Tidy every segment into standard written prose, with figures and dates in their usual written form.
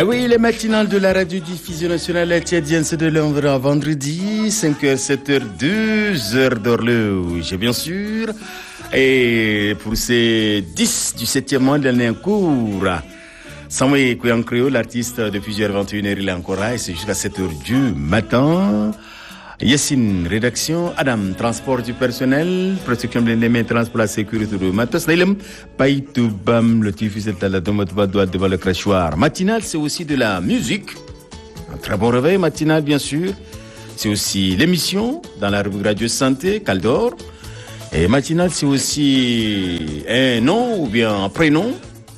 Eh oui, les matinales de la radio-diffusion nationale tchadienne, c'est de lundi à vendredi, 5h, 7h, 2h d'horloge, bien sûr. Et pour ces 10 du 7e mois de l'année en cours, Samuel Kouyankréo, l'artiste de plusieurs 21h, il est encore là et c'est jusqu'à 7h du matin. Yassine, rédaction, Adam, transport du personnel, protection des maintenance pour la sécurité de Matos, Naïlem, Païtou Bam, le diffuseur de la Domotoba doit devant le crachoir. Matinal, c'est aussi de la musique. Un très bon réveil matinal, bien sûr. C'est aussi l'émission dans la rubrique Radio Santé, Caldor. Et matinal, c'est aussi un nom ou bien un prénom,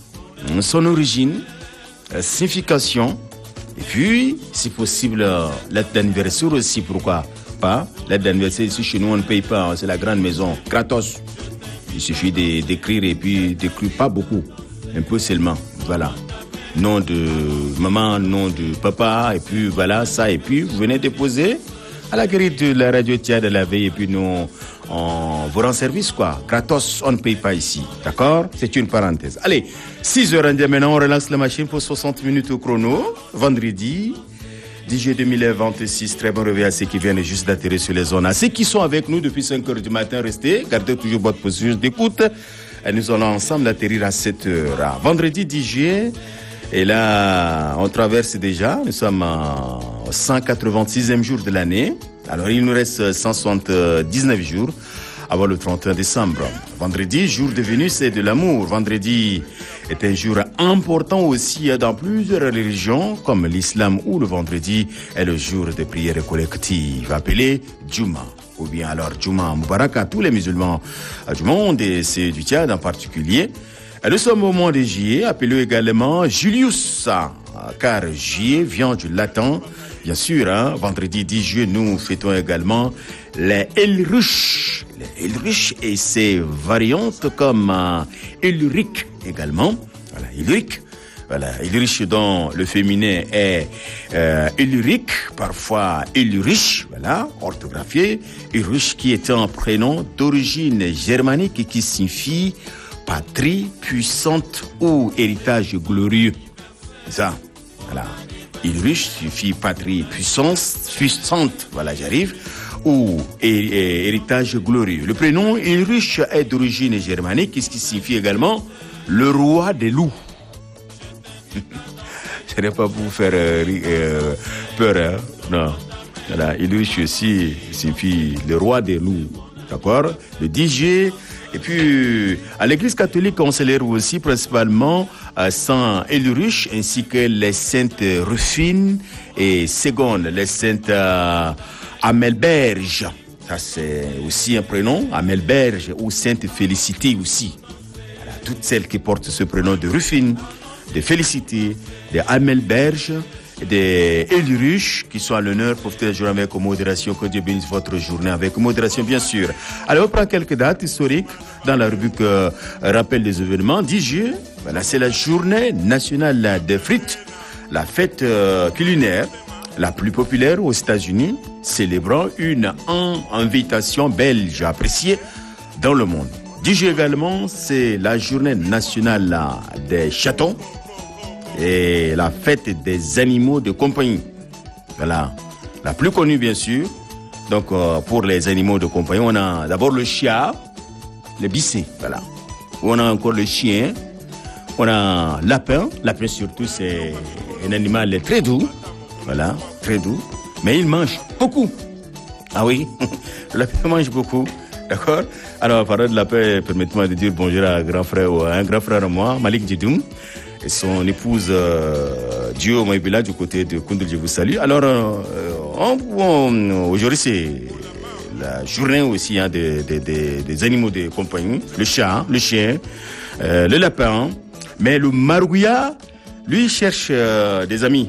son origine, signification. Et puis, si possible, l'aide d'anniversaire aussi, pourquoi pas. L'aide d'anniversaire ici chez nous, on ne paye pas, c'est la grande maison, gratos. Il suffit d'écrire et puis d'écrire pas beaucoup, un peu seulement, voilà. Nom de maman, nom de papa, et puis voilà, ça, et puis vous venez déposer à la grille de la radio Tia de la veille, et puis nous, on vous rend service, quoi. Gratos, on ne paye pas ici, d'accord? C'est une parenthèse. Allez, 6h maintenant, on relance la machine pour 60 minutes au chrono, vendredi, 10 juillet 2026, très bon réveil à ceux qui viennent juste d'atterrir sur les zones. À ceux qui sont avec nous depuis 5h du matin, restez, gardez toujours votre position d'écoute. Et nous allons ensemble atterrir à 7h. Vendredi 10 juillet, et là, on traverse déjà, nous sommes au 186e jour de l'année. Alors, il nous reste 179 jours avant le 31 décembre. Vendredi, jour de Vénus et de l'amour. Vendredi est un jour important aussi dans plusieurs religions, comme l'islam, où le vendredi est le jour de prière collective, appelé Juma. Ou bien alors Juma Mubarak à tous les musulmans du monde, et c'est du Tchad en particulier. Et nous sommes au mois de juillet, appelé également Julius, car juillet vient du latin. Bien sûr, hein, vendredi 10 juillet, nous fêtons également les Elrush. Les Elrush et ses variantes comme Elric également. Voilà, Elric. Voilà, Elric dont le féminin est Elric, parfois Elrich, voilà, orthographié. Elrich qui est un prénom d'origine germanique et qui signifie patrie puissante ou héritage glorieux. C'est ça, voilà. Ulrich signifie patrie puissante, voilà, j'arrive, ou héritage glorieux. Le prénom Ulrich est d'origine germanique, ce qui signifie également le roi des loups. Ce n'est pas pour vous faire peur, hein? Non. Voilà, Ulrich aussi signifie le roi des loups, d'accord? Le 10 juillet. Et puis, à l'église catholique, on célèbre aussi principalement Saint Ulrich ainsi que les saintes Rufine et Segonde, les saintes Amelberge. Ça, c'est aussi un prénom, Amelberge, ou sainte Félicité aussi. Voilà, toutes celles qui portent ce prénom de Rufine, de Félicité, de Amelberge, des Ulrich qui sont à l'honneur pour faire journée avec modération. Que Dieu bénisse votre journée avec modération, bien sûr. Alors, on prend quelques dates historiques dans la rubrique rappel des événements. 10 juillet, voilà, c'est la journée nationale des frites, la fête culinaire la plus populaire aux États-Unis, célébrant une invitation belge appréciée dans le monde. 10 juillet également, c'est la journée nationale des chatons et la fête des animaux de compagnie. Voilà, la plus connue bien sûr. Donc pour les animaux de compagnie, on a d'abord le chien, le bissé, voilà. On a encore le chien, on a lapin. Lapin surtout, c'est un animal très doux, voilà, très doux, mais il mange beaucoup. Ah oui, le lapin mange beaucoup, d'accord. Alors, parlant de lapin, permettez-moi de dire bonjour à un grand frère à moi, Malik Djidoum, et son épouse Dio Maïbila du côté de Koundou, je vous salue. Alors, aujourd'hui, c'est la journée aussi hein, des animaux de compagnie, le chat, le chien, le lapin, mais le marouilla, lui, cherche des amis.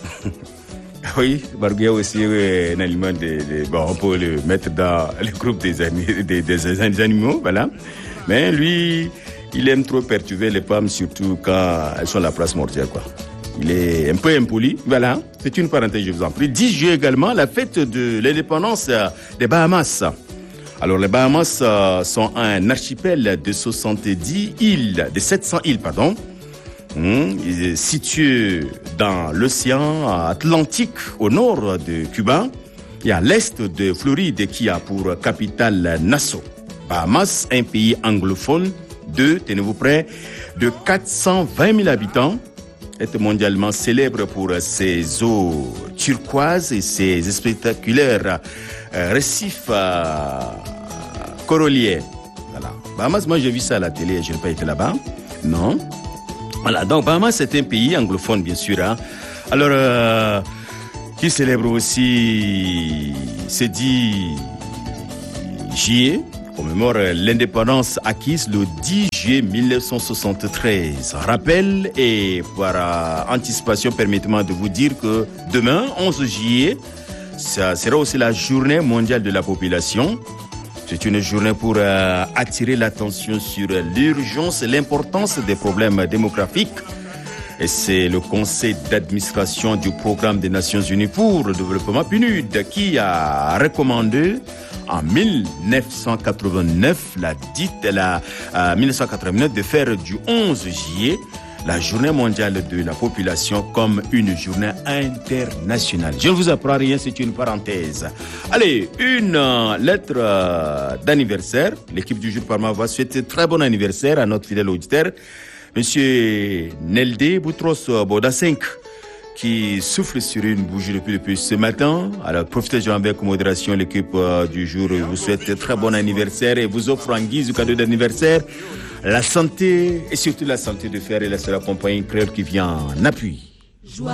Oui, le marouilla aussi un aliment bon, on peut le mettre dans le groupe des animaux, voilà. Mais lui, il aime trop perturber les femmes, surtout quand elles sont à la place mortuaire, quoi. Il est un peu impoli, voilà. C'est une parenthèse, je vous en prie. 10 juillet également, la fête de l'indépendance des Bahamas. Alors, les Bahamas sont un archipel de 700 îles, pardon. situé dans l'océan Atlantique au nord de Cuba et à l'est de Floride qui a pour capitale Nassau. Bahamas, un pays anglophone tenez-vous prêts, de 420 000 habitants, est mondialement célèbre pour ses eaux turquoises et ses spectaculaires récifs coralliens. Voilà. Bahamas, moi j'ai vu ça à la télé, je n'ai pas été là-bas. Non. Voilà, donc Bahamas c'est un pays anglophone bien sûr. Hein. Alors, qui célèbre aussi, c'est dit juillet, commémore l'indépendance acquise le 10 juillet 1973. Rappel et par anticipation, permettez-moi de vous dire que demain, 11 juillet, ça sera aussi la journée mondiale de la population. C'est une journée pour attirer l'attention sur l'urgence et l'importance des problèmes démographiques. Et c'est le conseil d'administration du programme des Nations Unies pour le développement PNUD qui a recommandé en 1989, 1989 de faire du 11 juillet la journée mondiale de la population comme une journée internationale. Je ne vous apprends rien, c'est une parenthèse. Allez, une lettre d'anniversaire. L'équipe du jour Parma va souhaiter très bon anniversaire à notre fidèle auditeur, Monsieur Nelde Boutros Bodasenk, qui souffle sur une bougie depuis ce matin. Alors, profitez-en avec modération. L'équipe du jour vous souhaite très bon anniversaire et vous offre en guise du cadeau d'anniversaire la santé et surtout la santé de fer et la seule compagnie créole qui vient en appui.